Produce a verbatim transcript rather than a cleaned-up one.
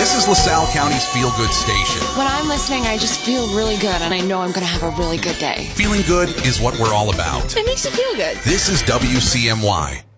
This is LaSalle County's Feel Good station. When I'm listening, I just feel really good, and I know I'm going to have a really good day. Feeling good is what we're all about. It makes you feel good. This is W C M Y.